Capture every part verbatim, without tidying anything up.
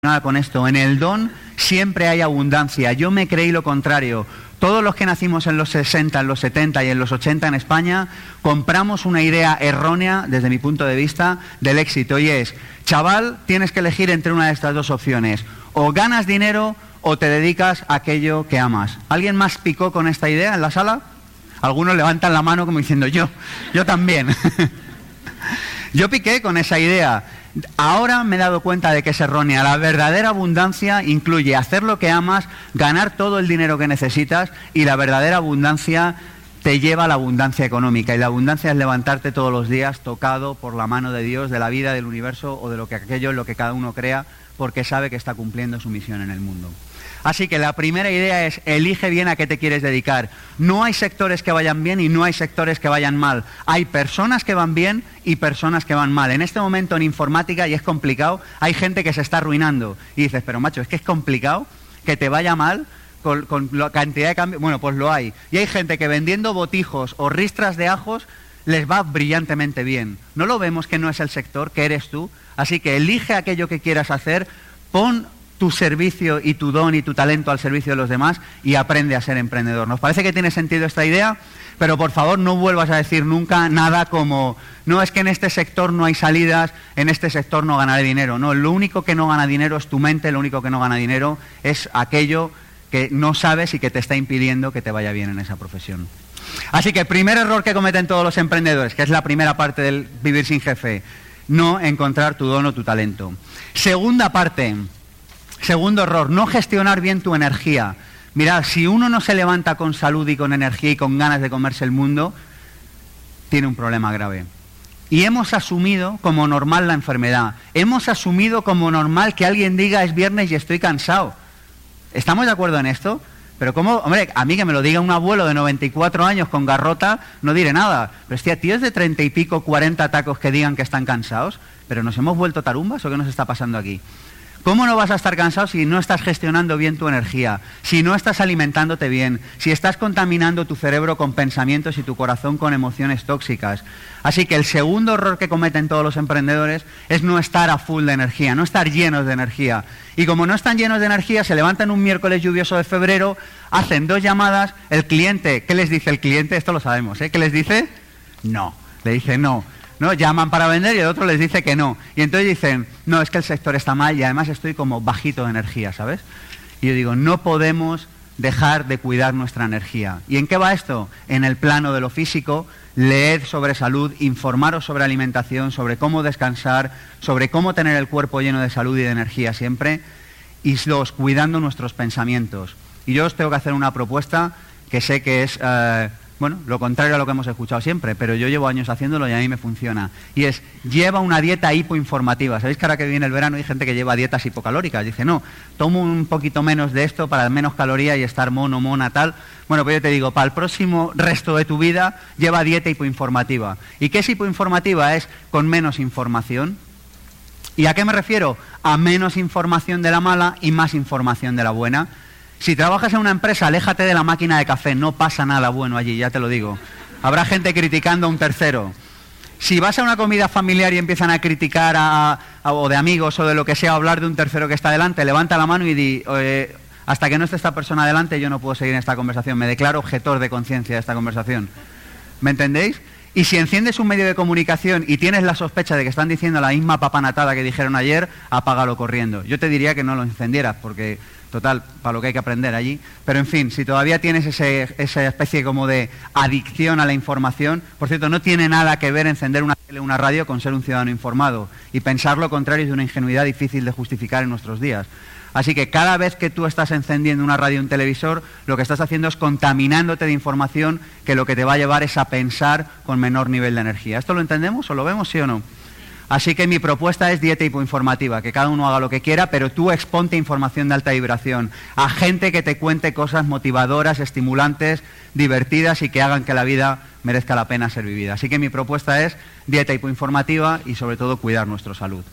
con esto. En el don siempre hay abundancia. Yo me creí lo contrario. Todos los que nacimos en los sesenta, en los setenta y en los ochenta en España, compramos una idea errónea, desde mi punto de vista, del éxito. Y es, chaval, tienes que elegir entre una de estas dos opciones. O ganas dinero o te dedicas a aquello que amas. ¿Alguien más picó con esta idea en la sala? Algunos levantan la mano como diciendo, yo, yo también. Yo piqué con esa idea. Ahora me he dado cuenta de que es errónea. La verdadera abundancia incluye hacer lo que amas, ganar todo el dinero que necesitas, y la verdadera abundancia te lleva a la abundancia económica. Y la abundancia es levantarte todos los días tocado por la mano de Dios, de la vida, del universo o de lo que aquello en lo que cada uno crea, porque sabe que está cumpliendo su misión en el mundo. Así que la primera idea es, elige bien a qué te quieres dedicar. No hay sectores que vayan bien y no hay sectores que vayan mal. Hay personas que van bien y personas que van mal. En este momento en informática, y es complicado, hay gente que se está arruinando. Y dices, pero macho, es que es complicado que te vaya mal con, con la cantidad de cambios. Bueno, pues lo hay. Y hay gente que vendiendo botijos o ristras de ajos les va brillantemente bien. ¿No lo vemos que no es el sector, que eres tú? Así que elige aquello que quieras hacer, pon tu servicio y tu don y tu talento al servicio de los demás y aprende a ser emprendedor. ¿Nos parece que tiene sentido esta idea? Pero por favor no vuelvas a decir nunca nada como, no, es que en este sector no hay salidas, en este sector no ganaré dinero. No, lo único que no gana dinero es tu mente, lo único que no gana dinero es aquello que no sabes y que te está impidiendo que te vaya bien en esa profesión. Así que el primer error que cometen todos los emprendedores, que es la primera parte del vivir sin jefe, no encontrar tu don o tu talento. Segunda parte. Segundo error, no gestionar bien tu energía. Mirad, si uno no se levanta con salud y con energía y con ganas de comerse el mundo, tiene un problema grave. Y hemos asumido como normal la enfermedad. Hemos asumido como normal que alguien diga es viernes y estoy cansado. ¿Estamos de acuerdo en esto? Pero cómo, hombre, a mí que me lo diga un abuelo de noventa y cuatro años con garrota, no diré nada. Pero hostia, tíos de treinta y pico, cuarenta tacos que digan que están cansados, ¿pero nos hemos vuelto tarumbas o qué nos está pasando aquí? ¿Cómo no vas a estar cansado si no estás gestionando bien tu energía, si no estás alimentándote bien, si estás contaminando tu cerebro con pensamientos y tu corazón con emociones tóxicas? Así que el segundo error que cometen todos los emprendedores es no estar a full de energía, no estar llenos de energía. Y como no están llenos de energía, se levantan un miércoles lluvioso de febrero, hacen dos llamadas, el cliente, ¿qué les dice el cliente? Esto lo sabemos, ¿eh? ¿Qué les dice? No, le dice no. ¿No? Llaman para vender y el otro les dice que no. Y entonces dicen, no, es que el sector está mal y además estoy como bajito de energía, ¿sabes? Y yo digo, no podemos dejar de cuidar nuestra energía. ¿Y en qué va esto? En el plano de lo físico, leed sobre salud, informaros sobre alimentación, sobre cómo descansar, sobre cómo tener el cuerpo lleno de salud y de energía siempre, y dos, cuidando nuestros pensamientos. Y yo os tengo que hacer una propuesta que sé que es... Uh, Bueno, lo contrario a lo que hemos escuchado siempre, pero yo llevo años haciéndolo y a mí me funciona. Y es, lleva una dieta hipoinformativa. ¿Sabéis que ahora que viene el verano hay gente que lleva dietas hipocalóricas? Dice, no, tomo un poquito menos de esto para menos calorías y estar mono, mona, tal. Bueno, pues yo te digo, para el próximo resto de tu vida, lleva dieta hipoinformativa. ¿Y qué es hipoinformativa? Es con menos información. ¿Y a qué me refiero? A menos información de la mala y más información de la buena. Si trabajas en una empresa, aléjate de la máquina de café, no pasa nada bueno allí, ya te lo digo. Habrá gente criticando a un tercero. Si vas a una comida familiar y empiezan a criticar a, a, o de amigos o de lo que sea, a hablar de un tercero que está delante, levanta la mano y di, eh, hasta que no esté esta persona delante yo no puedo seguir en esta conversación, me declaro objetor de conciencia de esta conversación. ¿Me entendéis? Y si enciendes un medio de comunicación y tienes la sospecha de que están diciendo la misma papanatada que dijeron ayer, apágalo corriendo. Yo te diría que no lo encendieras, porque... Total, para lo que hay que aprender allí. Pero en fin, si todavía tienes ese, esa especie como de adicción a la información, por cierto, no tiene nada que ver encender una tele o una radio con ser un ciudadano informado. Y pensar lo contrario es de una ingenuidad difícil de justificar en nuestros días. Así que cada vez que tú estás encendiendo una radio o un televisor, lo que estás haciendo es contaminándote de información que lo que te va a llevar es a pensar con menor nivel de energía. ¿Esto lo entendemos o lo vemos, sí o no? Así que mi propuesta es dieta hipoinformativa, que cada uno haga lo que quiera, pero tú exponte información de alta vibración, a gente que te cuente cosas motivadoras, estimulantes, divertidas y que hagan que la vida merezca la pena ser vivida. Así que mi propuesta es dieta hipoinformativa y sobre todo cuidar nuestra salud.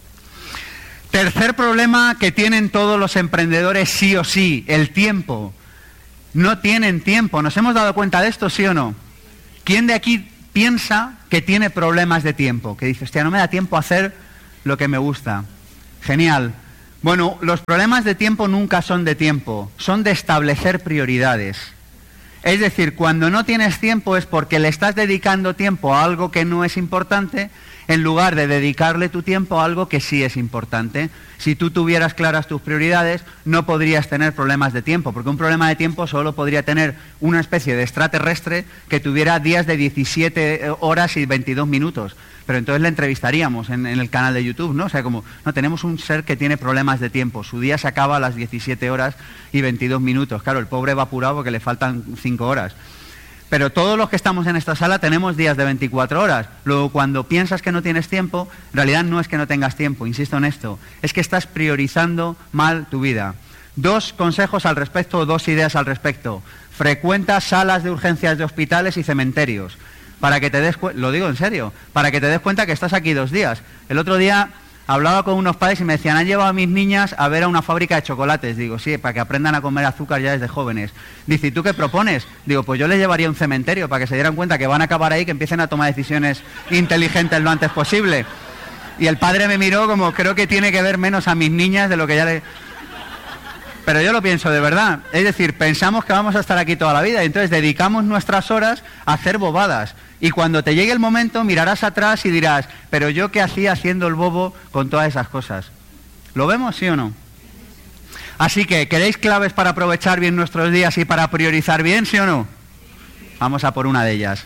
Tercer problema que tienen todos los emprendedores sí o sí, el tiempo. No tienen tiempo. ¿Nos hemos dado cuenta de esto, sí o no? ¿Quién de aquí piensa que tiene problemas de tiempo? Que dice, hostia, no me da tiempo a hacer lo que me gusta. Genial. Bueno, los problemas de tiempo nunca son de tiempo, son de establecer prioridades. Es decir, cuando no tienes tiempo es porque le estás dedicando tiempo a algo que no es importante, en lugar de dedicarle tu tiempo a algo que sí es importante. Si tú tuvieras claras tus prioridades, no podrías tener problemas de tiempo, porque un problema de tiempo solo podría tener una especie de extraterrestre que tuviera días de diecisiete horas y veintidós minutos. Pero entonces le entrevistaríamos en, en el canal de YouTube, ¿no? O sea, como, no, tenemos un ser que tiene problemas de tiempo, su día se acaba a las diecisiete horas y veintidós minutos. Claro, el pobre va apurado porque le faltan cinco horas. Pero todos los que estamos en esta sala tenemos días de veinticuatro horas. Luego, cuando piensas que no tienes tiempo, en realidad no es que no tengas tiempo, insisto en esto, es que estás priorizando mal tu vida. Dos consejos al respecto, dos ideas al respecto. Frecuenta salas de urgencias de hospitales y cementerios, para que te des cuenta, lo digo en serio, para que te des cuenta que estás aquí dos días. El otro día hablaba con unos padres y me decían, han llevado a mis niñas a ver a una fábrica de chocolates. Digo, sí, para que aprendan a comer azúcar ya desde jóvenes. Dice, ¿y tú qué propones? Digo, pues yo les llevaría a un cementerio para que se dieran cuenta que van a acabar ahí, que empiecen a tomar decisiones inteligentes lo antes posible. Y el padre me miró como, creo que tiene que ver menos a mis niñas de lo que ya le... Pero yo lo pienso de verdad. Es decir, pensamos que vamos a estar aquí toda la vida y entonces dedicamos nuestras horas a hacer bobadas. Y cuando te llegue el momento mirarás atrás y dirás, pero yo qué hacía haciendo el bobo con todas esas cosas. ¿Lo vemos, sí o no? Así que, ¿queréis claves para aprovechar bien nuestros días y para priorizar bien, sí o no? Vamos a por una de ellas.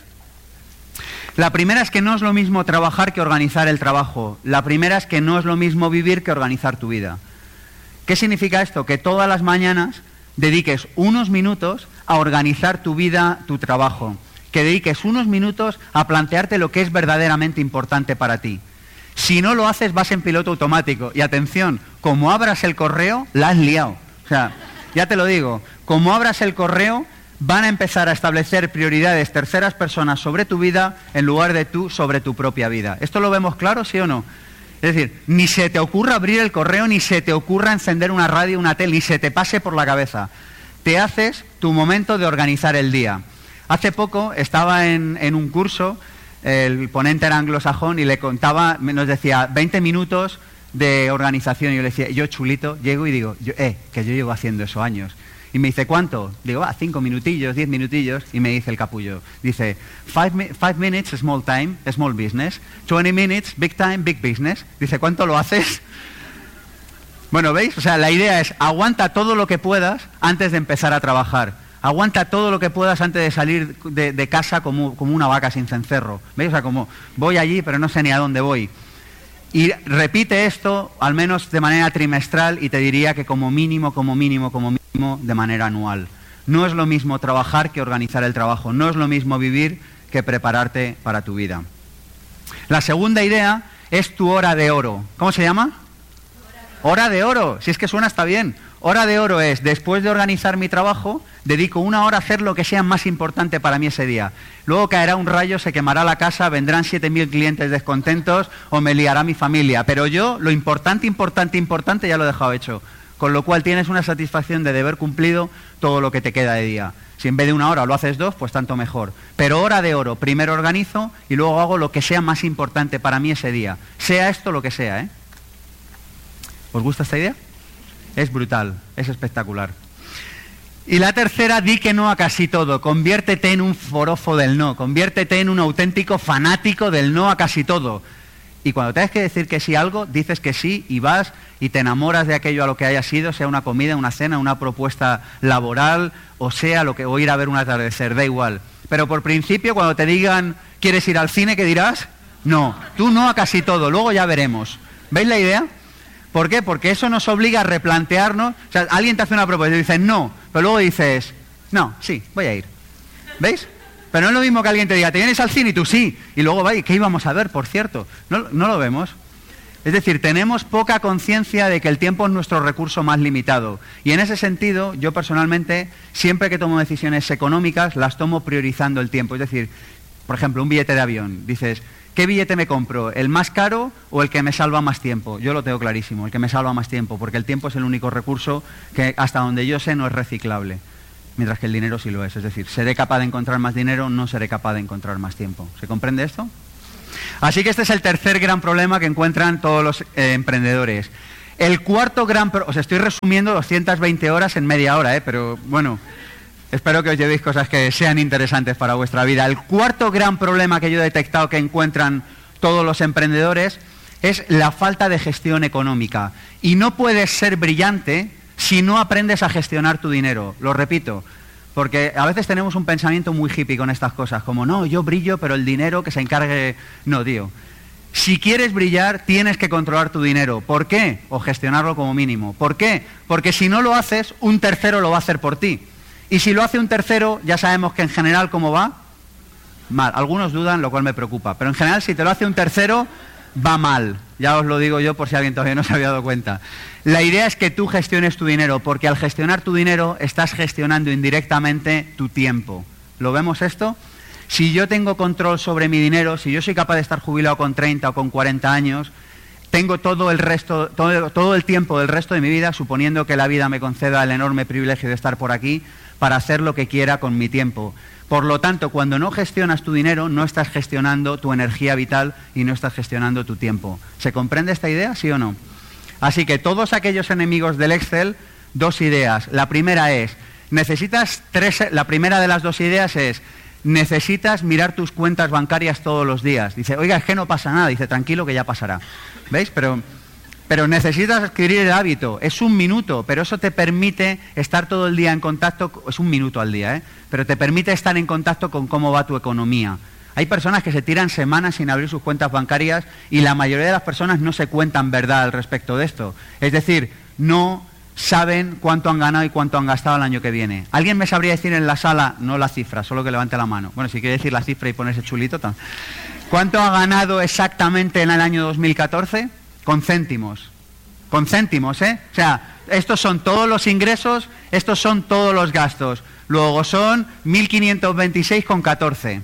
La primera es que no es lo mismo trabajar que organizar el trabajo. La primera es que no es lo mismo vivir que organizar tu vida. ¿Qué significa esto? Que todas las mañanas dediques unos minutos a organizar tu vida, tu trabajo. Que dediques unos minutos a plantearte lo que es verdaderamente importante para ti. Si no lo haces, vas en piloto automático. Y atención, como abras el correo, la has liado. O sea, ya te lo digo, como abras el correo, van a empezar a establecer prioridades terceras personas sobre tu vida en lugar de tú sobre tu propia vida. ¿Esto lo vemos claro, sí o no? Es decir, ni se te ocurra abrir el correo, ni se te ocurra encender una radio, una tele, ni se te pase por la cabeza. Te haces tu momento de organizar el día. Hace poco estaba en, en un curso, el ponente era anglosajón y le contaba, nos decía, veinte minutos de organización. Y yo le decía, yo chulito, llego y digo, yo, eh, que yo llevo haciendo eso años. Y me dice, ¿cuánto? Digo, ah, cinco minutillos, diez minutillos. Y me dice el capullo, dice, five, five minutes, small time, small business. twenty minutes, big time, big business. Dice, ¿cuánto lo haces? Bueno, ¿veis? O sea, la idea es, aguanta todo lo que puedas antes de empezar a trabajar. Aguanta todo lo que puedas antes de salir de, de casa como, como una vaca sin cencerro. ¿Veis? O sea, como voy allí pero no sé ni a dónde voy. Y repite esto al menos de manera trimestral y te diría que como mínimo, como mínimo, como mínimo de manera anual. No es lo mismo trabajar que organizar el trabajo. No es lo mismo vivir que prepararte para tu vida. La segunda idea es tu hora de oro. ¿Cómo se llama? Hora de oro. Si es que suena está bien. Hora de oro es, después de organizar mi trabajo, dedico una hora a hacer lo que sea más importante para mí ese día. Luego caerá un rayo, se quemará la casa, vendrán siete mil clientes descontentos o me liará mi familia. Pero yo, lo importante, importante, importante, ya lo he dejado hecho. Con lo cual tienes una satisfacción de haber cumplido todo lo que te queda de día. Si en vez de una hora lo haces dos, pues tanto mejor. Pero hora de oro, primero organizo y luego hago lo que sea más importante para mí ese día. Sea esto lo que sea, ¿eh? ¿Os gusta esta idea? Es brutal, es espectacular. Y la tercera, di que no a casi todo. Conviértete en un forofo del no. Conviértete en un auténtico fanático del no a casi todo. Y cuando tengas que decir que sí a algo, dices que sí y vas y te enamoras de aquello a lo que haya sido, sea una comida, una cena, una propuesta laboral, o sea lo que o ir a ver un atardecer, da igual. Pero por principio, cuando te digan, ¿quieres ir al cine? ¿Qué dirás? No, tú no a casi todo, luego ya veremos. ¿Veis la idea? ¿Por qué? Porque eso nos obliga a replantearnos. O sea, alguien te hace una propuesta y dices no, pero luego dices, no, sí, voy a ir. ¿Veis? Pero no es lo mismo que alguien te diga, ¿te vienes al cine? Y tú sí. Y luego, vaya, ¿qué íbamos a ver, por cierto? No, no lo vemos. Es decir, tenemos poca conciencia de que el tiempo es nuestro recurso más limitado. Y en ese sentido, yo personalmente, siempre que tomo decisiones económicas, las tomo priorizando el tiempo. Es decir, por ejemplo, un billete de avión. Dices, ¿qué billete me compro? ¿El más caro o el que me salva más tiempo? Yo lo tengo clarísimo, el que me salva más tiempo, porque el tiempo es el único recurso que, hasta donde yo sé, no es reciclable. Mientras que el dinero sí lo es. Es decir, seré capaz de encontrar más dinero, no seré capaz de encontrar más tiempo. ¿Se comprende esto? Así que este es el tercer gran problema que encuentran todos los eh, emprendedores. El cuarto gran... Pro- Os estoy resumiendo doscientas veinte horas en media hora, ¿eh? Pero bueno, espero que os llevéis cosas que sean interesantes para vuestra vida. El cuarto gran problema que yo he detectado que encuentran todos los emprendedores es la falta de gestión económica. Y no puedes ser brillante si no aprendes a gestionar tu dinero. Lo repito, porque a veces tenemos un pensamiento muy hippie con estas cosas, como no, yo brillo, pero el dinero que se encargue... No, tío. Si quieres brillar, tienes que controlar tu dinero. ¿Por qué? O gestionarlo como mínimo. ¿Por qué? Porque si no lo haces, un tercero lo va a hacer por ti. Y si lo hace un tercero, ya sabemos que en general, ¿cómo va? Mal. Algunos dudan, lo cual me preocupa. Pero en general, si te lo hace un tercero, va mal. Ya os lo digo yo por si alguien todavía no se había dado cuenta. La idea es que tú gestiones tu dinero, porque al gestionar tu dinero, estás gestionando indirectamente tu tiempo. ¿Lo vemos esto? Si yo tengo control sobre mi dinero, si yo soy capaz de estar jubilado con treinta o con cuarenta años, tengo todo el resto, todo, todo el tiempo del resto de mi vida, suponiendo que la vida me conceda el enorme privilegio de estar por aquí, para hacer lo que quiera con mi tiempo. Por lo tanto, cuando no gestionas tu dinero, no estás gestionando tu energía vital y no estás gestionando tu tiempo. ¿Se comprende esta idea, sí o no? Así que todos aquellos enemigos del Excel, dos ideas. La primera es, necesitas tres, la primera de las dos ideas es, necesitas mirar tus cuentas bancarias todos los días. Dice, oiga, es que no pasa nada. Dice, tranquilo que ya pasará. ¿Veis? Pero, pero necesitas adquirir el hábito. Es un minuto, pero eso te permite estar todo el día en contacto, es un minuto al día, ¿eh? Pero te permite estar en contacto con cómo va tu economía. Hay personas que se tiran semanas sin abrir sus cuentas bancarias y la mayoría de las personas no se cuentan verdad al respecto de esto. Es decir, no saben cuánto han ganado y cuánto han gastado el año que viene. ¿Alguien me sabría decir en la sala, no la cifra, solo que levante la mano? Bueno, si quiere decir la cifra y ponerse chulito, tam. ¿Cuánto ha ganado exactamente en el año dos mil catorce? Con céntimos. Con céntimos, ¿eh? O sea, estos son todos los ingresos, estos son todos los gastos. Luego son mil quinientos veintiséis con catorce.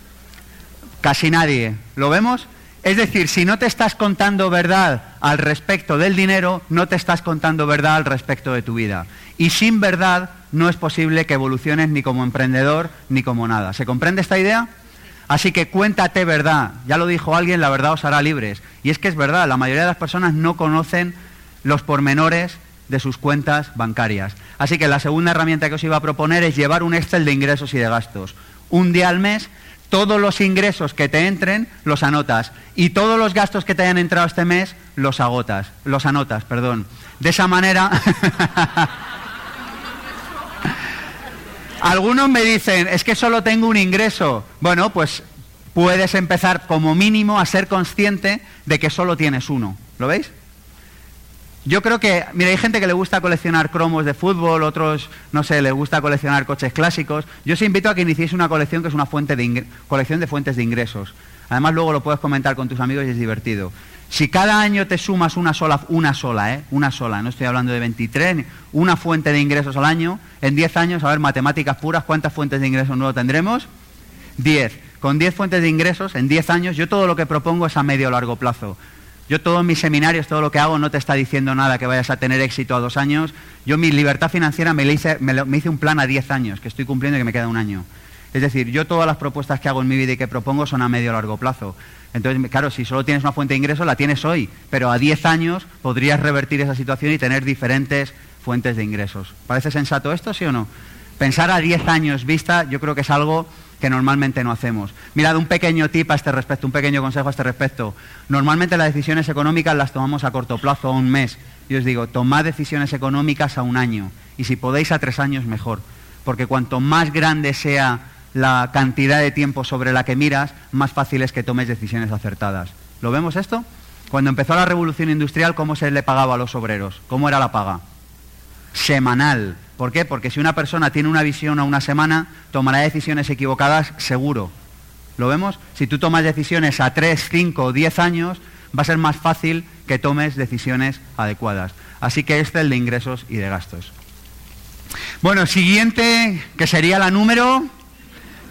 Casi nadie. ¿Lo vemos? Es decir, si no te estás contando verdad al respecto del dinero, no te estás contando verdad al respecto de tu vida. Y sin verdad no es posible que evoluciones ni como emprendedor ni como nada. ¿Se comprende esta idea? Así que cuéntate verdad. Ya lo dijo alguien, la verdad os hará libres. Y es que es verdad, la mayoría de las personas no conocen los pormenores de sus cuentas bancarias. Así que la segunda herramienta que os iba a proponer es llevar un Excel de ingresos y de gastos. Un día al mes, todos los ingresos que te entren los anotas y todos los gastos que te hayan entrado este mes los agotas, los anotas, perdón. De esa manera... Algunos me dicen, es que solo tengo un ingreso. Bueno, pues puedes empezar como mínimo a ser consciente de que solo tienes uno. ¿Lo veis? Yo creo que, mira, hay gente que le gusta coleccionar cromos de fútbol, otros, no sé, les gusta coleccionar coches clásicos. Yo os invito a que iniciéis una colección que es una fuente de ingre- colección de fuentes de ingresos. Además, luego lo puedes comentar con tus amigos y es divertido. Si cada año te sumas una sola, una sola, ¿eh? Una sola, no estoy hablando de veintitrés, una fuente de ingresos al año, en diez años, a ver, matemáticas puras, ¿cuántas fuentes de ingresos nuevos tendremos? diez. Con diez fuentes de ingresos, en diez años, yo todo lo que propongo es a medio o largo plazo. Yo todos mis seminarios, todo lo que hago no te está diciendo nada que vayas a tener éxito a dos años. Yo mi libertad financiera me, le hice, me, lo, me hice un plan a diez años, que estoy cumpliendo y que me queda un año. Es decir, yo todas las propuestas que hago en mi vida y que propongo son a medio o largo plazo. Entonces, claro, si solo tienes una fuente de ingresos, la tienes hoy, pero a diez años podrías revertir esa situación y tener diferentes fuentes de ingresos. ¿Parece sensato esto, sí o no? Pensar a diez años vista, yo creo que es algo que normalmente no hacemos. Mirad, un pequeño tip a este respecto, un pequeño consejo a este respecto. Normalmente las decisiones económicas las tomamos a corto plazo, a un mes. Yo os digo, tomad decisiones económicas a un año. Y si podéis a tres años, mejor. Porque cuanto más grande sea la cantidad de tiempo sobre la que miras, más fácil es que tomes decisiones acertadas. ¿Lo vemos esto? Cuando empezó la revolución industrial, ¿cómo se le pagaba a los obreros? ¿Cómo era la paga? Semanal. ¿Por qué? Porque si una persona tiene una visión a una semana, tomará decisiones equivocadas seguro. ¿Lo vemos? Si tú tomas decisiones a tres, cinco o diez años, va a ser más fácil que tomes decisiones adecuadas. Así que este es el de ingresos y de gastos. Bueno, siguiente, que sería la número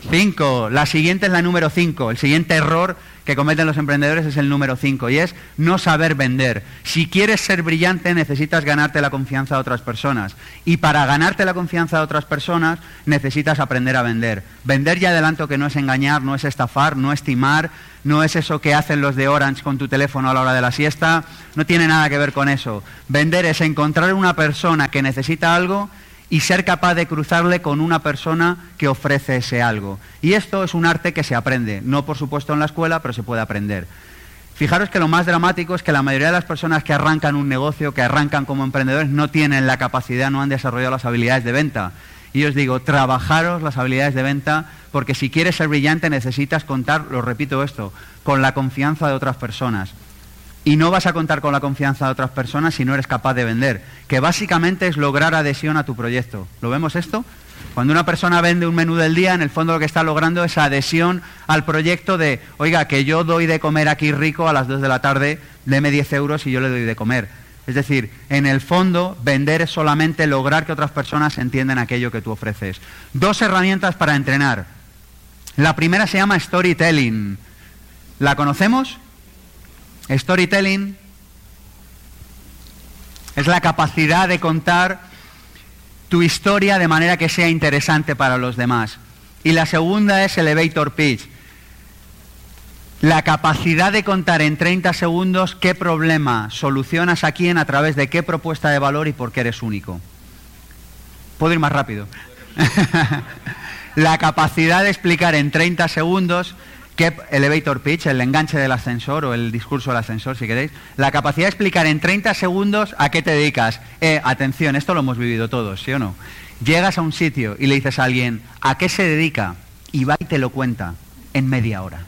Cinco. La siguiente es la número cinco. El siguiente error que cometen los emprendedores es el número cinco y es no saber vender. Si quieres ser brillante necesitas ganarte la confianza de otras personas y para ganarte la confianza de otras personas necesitas aprender a vender. Vender, ya adelanto que no es engañar, no es estafar, no es timar, no es eso que hacen los de Orange con tu teléfono a la hora de la siesta, no tiene nada que ver con eso. Vender es encontrar una persona que necesita algo y ser capaz de cruzarle con una persona que ofrece ese algo. Y esto es un arte que se aprende, no por supuesto en la escuela, pero se puede aprender. Fijaros que lo más dramático es que la mayoría de las personas que arrancan un negocio, que arrancan como emprendedores, no tienen la capacidad, no han desarrollado las habilidades de venta. Y os digo, trabajaros las habilidades de venta, porque si quieres ser brillante necesitas contar, lo repito esto, con la confianza de otras personas. Y no vas a contar con la confianza de otras personas si no eres capaz de vender, que básicamente es lograr adhesión a tu proyecto. ¿Lo vemos esto? Cuando una persona vende un menú del día, en el fondo lo que está logrando es adhesión al proyecto de, oiga, que yo doy de comer aquí rico a las dos de la tarde, deme diez euros y yo le doy de comer. Es decir, en el fondo, vender es solamente lograr que otras personas entiendan aquello que tú ofreces. Dos herramientas para entrenar. La primera se llama storytelling. ¿La conocemos? Storytelling es la capacidad de contar tu historia de manera que sea interesante para los demás. Y la segunda es elevator pitch. La capacidad de contar en treinta segundos qué problema solucionas a quién, a través de qué propuesta de valor y por qué eres único. ¿Puedo ir más rápido? La capacidad de explicar en treinta segundos qué elevator pitch, el enganche del ascensor o el discurso del ascensor, si queréis. La capacidad de explicar en treinta segundos a qué te dedicas. Eh, atención, esto lo hemos vivido todos, ¿sí o no? Llegas a un sitio y le dices a alguien, ¿a qué se dedica? Y va y te lo cuenta en media hora.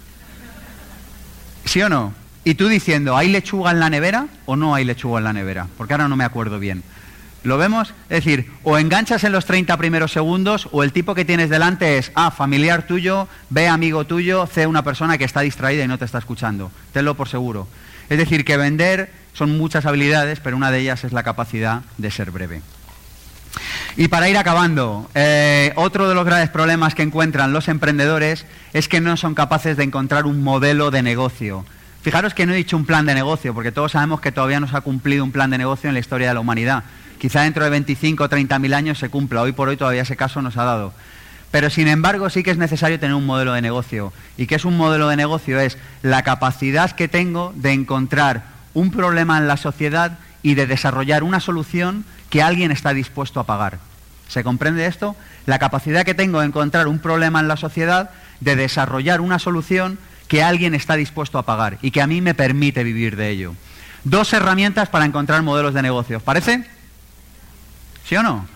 ¿Sí o no? Y tú diciendo, ¿hay lechuga en la nevera o no hay lechuga en la nevera? Porque ahora no me acuerdo bien. ¿Lo vemos? Es decir, o enganchas en los treinta primeros segundos, o el tipo que tienes delante es A, familiar tuyo, B, amigo tuyo, C, una persona que está distraída y no te está escuchando. Tenlo por seguro. Es decir, que vender son muchas habilidades, pero una de ellas es la capacidad de ser breve. Y para ir acabando, eh, otro de los graves problemas que encuentran los emprendedores es que no son capaces de encontrar un modelo de negocio. Fijaros que no he dicho un plan de negocio, porque todos sabemos que todavía no se ha cumplido un plan de negocio en la historia de la humanidad. Quizá dentro de veinticinco o treinta mil años se cumpla, hoy por hoy todavía ese caso no se ha dado. Pero sin embargo sí que es necesario tener un modelo de negocio. ¿Y qué es un modelo de negocio? Es la capacidad que tengo de encontrar un problema en la sociedad y de desarrollar una solución que alguien está dispuesto a pagar. ¿Se comprende esto? La capacidad que tengo de encontrar un problema en la sociedad, de desarrollar una solución que alguien está dispuesto a pagar y que a mí me permite vivir de ello. Dos herramientas para encontrar modelos de negocio. ¿Os parece? ¿Sí o no?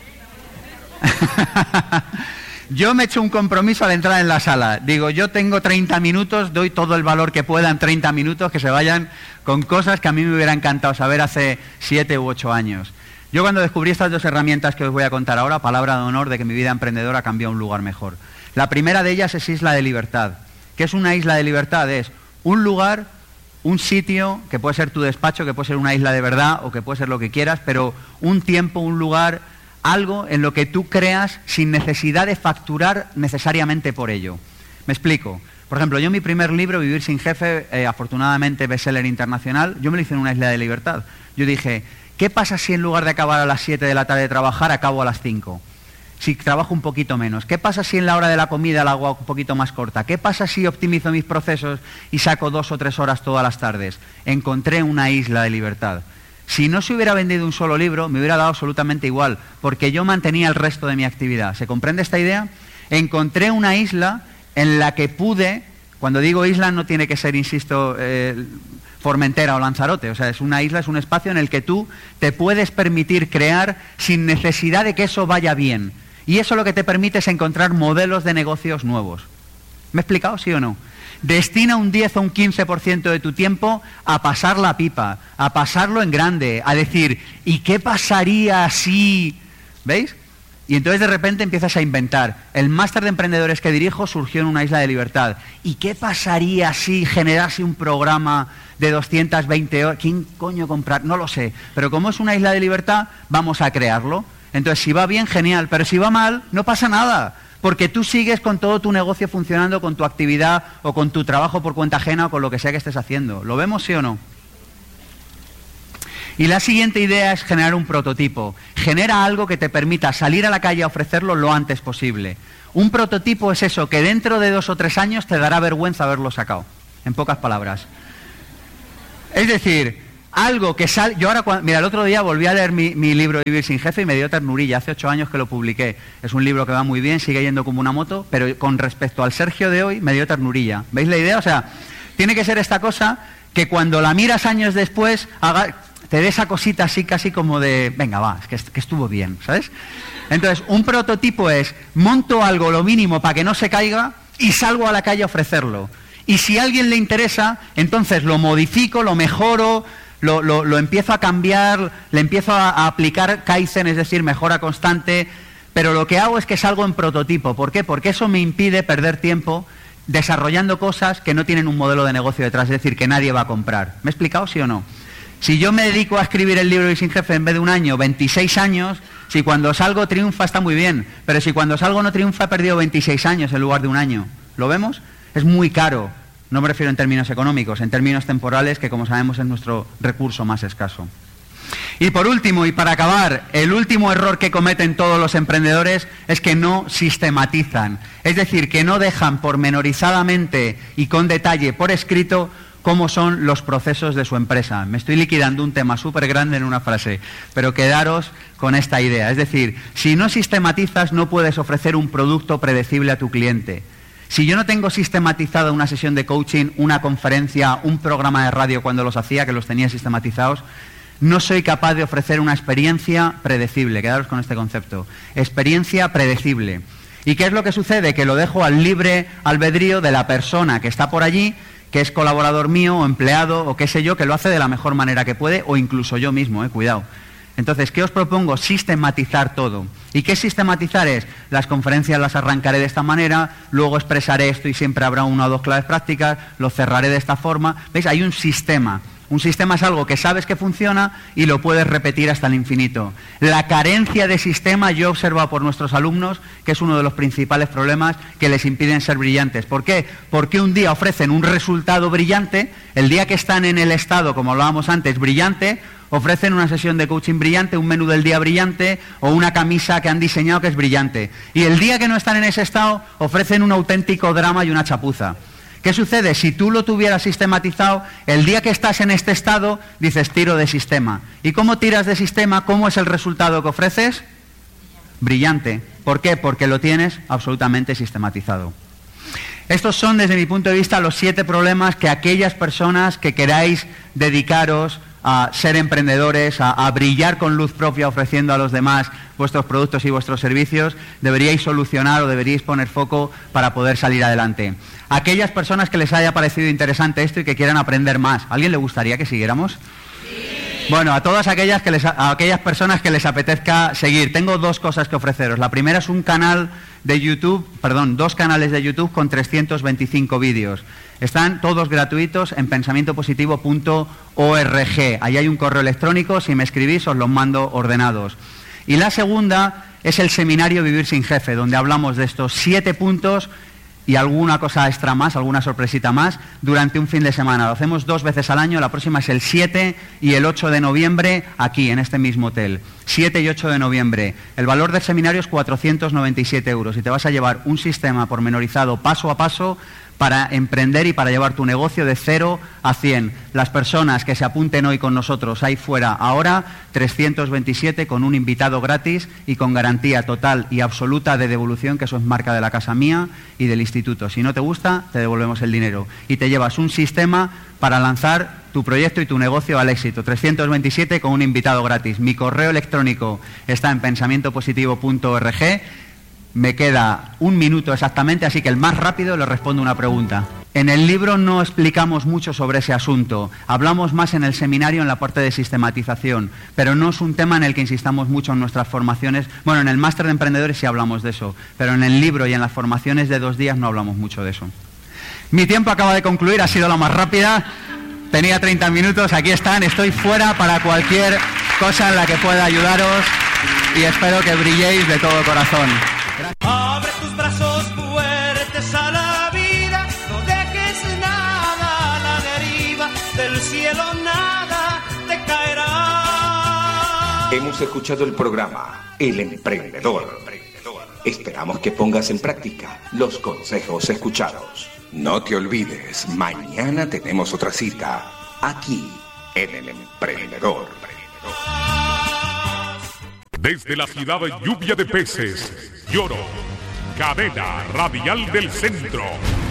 Yo me he hecho un compromiso al entrar en la sala. Digo, yo tengo treinta minutos, doy todo el valor que pueda en treinta minutos, que se vayan con cosas que a mí me hubiera encantado saber hace siete u ocho años. Yo cuando descubrí estas dos herramientas que os voy a contar ahora, palabra de honor de que mi vida emprendedora cambió a un lugar mejor. La primera de ellas es Isla de Libertad. ¿Qué es una isla de libertad? Es un lugar, un sitio, que puede ser tu despacho, que puede ser una isla de verdad o que puede ser lo que quieras, pero un tiempo, un lugar, algo en lo que tú creas sin necesidad de facturar necesariamente por ello. Me explico. Por ejemplo, yo mi primer libro, Vivir sin jefe, eh, afortunadamente bestseller internacional, yo me lo hice en una isla de libertad. Yo dije, ¿qué pasa si en lugar de acabar a las siete de la tarde de trabajar, acabo a las cinco? Si trabajo un poquito menos. ¿Qué pasa si en la hora de la comida la hago un poquito más corta? ¿Qué pasa si optimizo mis procesos y saco dos o tres horas todas las tardes? Encontré una isla de libertad. Si no se hubiera vendido un solo libro, me hubiera dado absolutamente igual, porque yo mantenía el resto de mi actividad. ¿Se comprende esta idea? Encontré una isla en la que pude, cuando digo isla no tiene que ser, insisto, eh, Formentera o Lanzarote, o sea, es una isla, es un espacio en el que tú te puedes permitir crear sin necesidad de que eso vaya bien. Y eso lo que te permite es encontrar modelos de negocios nuevos. ¿Me he explicado, sí o no? Destina un diez o un quince por ciento de tu tiempo a pasar la pipa, a pasarlo en grande, a decir, ¿y qué pasaría si...? ¿Veis? Y entonces de repente empiezas a inventar. El máster de emprendedores que dirijo surgió en una isla de libertad. ¿Y qué pasaría si generase un programa de doscientas veinte horas? ¿Quién coño comprar? No lo sé. Pero como es una isla de libertad, vamos a crearlo. Entonces, si va bien, genial. Pero si va mal, no pasa nada. porque tú sigues con todo tu negocio funcionando, con tu actividad o con tu trabajo por cuenta ajena o con lo que sea que estés haciendo. ¿Lo vemos, sí o no? Y la siguiente idea es generar un prototipo. Genera algo que te permita salir a la calle a ofrecerlo lo antes posible. Un prototipo es eso, que dentro de dos o tres años te dará vergüenza haberlo sacado. En pocas palabras. Es decir, algo que sale... Yo ahora, cuando... mira, el otro día volví a leer mi, mi libro Vivir sin jefe y me dio ternurilla. Hace ocho años que lo publiqué. Es un libro que va muy bien, sigue yendo como una moto, pero con respecto al Sergio de hoy me dio ternurilla. ¿Veis la idea? O sea, tiene que ser esta cosa que cuando la miras años después... haga... te dé esa cosita así casi como de, venga, va, es que, que estuvo bien, ¿sabes? Entonces, un prototipo es, monto algo lo mínimo para que no se caiga y salgo a la calle a ofrecerlo. Y si a alguien le interesa, entonces lo modifico, lo mejoro, lo, lo, lo empiezo a cambiar, le empiezo a, a aplicar Kaizen, es decir, mejora constante, pero lo que hago es que salgo en prototipo. ¿Por qué? Porque eso me impide perder tiempo desarrollando cosas que no tienen un modelo de negocio detrás, es decir, que nadie va a comprar. ¿Me he explicado, sí o no? Si yo me dedico a escribir el libro Vivir sin jefe en vez de un año, veintiséis años, si cuando salgo triunfa está muy bien, pero si cuando salgo no triunfa he perdido veintiséis años en lugar de un año. ¿Lo vemos? Es muy caro. No me refiero en términos económicos, en términos temporales, que como sabemos es nuestro recurso más escaso. Y por último, y para acabar, el último error que cometen todos los emprendedores es que no sistematizan. Es decir, que no dejan pormenorizadamente y con detalle por escrito cómo son los procesos de su empresa. Me estoy liquidando un tema súper grande en una frase, pero quedaros con esta idea. Es decir, si no sistematizas, no puedes ofrecer un producto predecible a tu cliente. Si yo no tengo sistematizada una sesión de coaching, una conferencia, un programa de radio cuando los hacía, que los tenía sistematizados, no soy capaz de ofrecer una experiencia predecible. Quedaros con este concepto. Experiencia predecible. ¿Y qué es lo que sucede? Que lo dejo al libre albedrío de la persona que está por allí, que es colaborador mío o empleado o qué sé yo, que lo hace de la mejor manera que puede, o incluso yo mismo, eh, cuidado. Entonces, ¿qué os propongo? Sistematizar todo. ¿Y qué sistematizar es? Las conferencias las arrancaré de esta manera, luego expresaré esto y siempre habrá una o dos claves prácticas, lo cerraré de esta forma. ¿Veis? Hay un sistema. Un sistema es algo que sabes que funciona y lo puedes repetir hasta el infinito. La carencia de sistema, yo he observado por nuestros alumnos, que es uno de los principales problemas que les impiden ser brillantes. ¿Por qué? Porque un día ofrecen un resultado brillante, el día que están en el estado, como hablábamos antes, brillante, ofrecen una sesión de coaching brillante, un menú del día brillante o una camisa que han diseñado que es brillante. Y el día que no están en ese estado, ofrecen un auténtico drama y una chapuza. ¿Qué sucede? Si tú lo tuvieras sistematizado, el día que estás en este estado, dices tiro de sistema. ¿Y cómo tiras de sistema? ¿Cómo es el resultado que ofreces? Brillante. ¿Por qué? Porque lo tienes absolutamente sistematizado. Estos son, desde mi punto de vista, los siete problemas que aquellas personas que queráis dedicaros a ser emprendedores, a, a brillar con luz propia ofreciendo a los demás vuestros productos y vuestros servicios, deberíais solucionar o deberíais poner foco para poder salir adelante. Aquellas personas que les haya parecido interesante esto y que quieran aprender más, ¿a alguien le gustaría que siguiéramos? Sí. Bueno, a todas aquellas, que les, a aquellas personas que les apetezca seguir, tengo dos cosas que ofreceros. La primera es un canal de YouTube, perdón, dos canales de YouTube con trescientos veinticinco vídeos. Están todos gratuitos en pensamiento positivo punto org. Ahí hay un correo electrónico, si me escribís os los mando ordenados. Y la segunda es el seminario Vivir sin Jefe, donde hablamos de estos siete puntos y alguna cosa extra más, alguna sorpresita más, durante un fin de semana. Lo hacemos dos veces al año, la próxima es el siete y el ocho de noviembre, aquí, en este mismo hotel. siete y ocho de noviembre. El valor del seminario es cuatrocientos noventa y siete euros y te vas a llevar un sistema pormenorizado paso a paso para emprender y para llevar tu negocio de cero a cien. Las personas que se apunten hoy con nosotros ahí fuera ahora, trescientos veintisiete con un invitado gratis y con garantía total y absoluta de devolución, que eso es marca de la casa mía y del instituto. Si no te gusta, te devolvemos el dinero. Y te llevas un sistema para lanzar tu proyecto y tu negocio al éxito. trescientos veintisiete con un invitado gratis. Mi correo electrónico está en pensamiento positivo punto org. Me queda un minuto exactamente, así que el más rápido le respondo una pregunta. En el libro no explicamos mucho sobre ese asunto, hablamos más en el seminario en la parte de sistematización, pero no es un tema en el que insistamos mucho en nuestras formaciones. Bueno, en el máster de emprendedores sí hablamos de eso, pero en el libro y en las formaciones de dos días no hablamos mucho de eso. Mi tiempo acaba de concluir, ha sido la más rápida, tenía treinta minutos, aquí están, estoy fuera para cualquier cosa en la que pueda ayudaros y espero que brilléis de todo corazón. Abre tus brazos fuertes a la vida, no dejes nada a la deriva, del cielo nada te caerá. Hemos escuchado el programa El Emprendedor. Esperamos que pongas en práctica los consejos escuchados. No te olvides, mañana tenemos otra cita, aquí en El Emprendedor. Desde la ciudad de Lluvia de Peces, Lloro, cadena radial del centro.